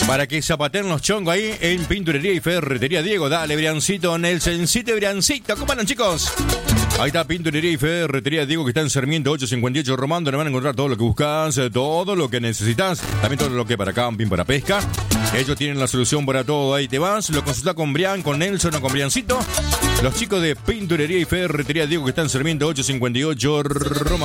Para que zapateen los chongos ahí en Pinturería y Ferretería Diego. Dale, Briancito, Nelsoncito y Briancito. ¿Cómo andan, chicos? Ahí está Pinturería y Ferretería Diego, que está en Sarmiento 858 Román, donde van a encontrar todo lo que buscas, todo lo que necesitas, también todo lo que para camping, para pesca. Ellos tienen la solución para todo. Ahí te vas, lo consultás con Brian, con Nelson o con Briancito. Los chicos de Pinturería y Ferretería Diego, que están en Sarmiento 858 Román.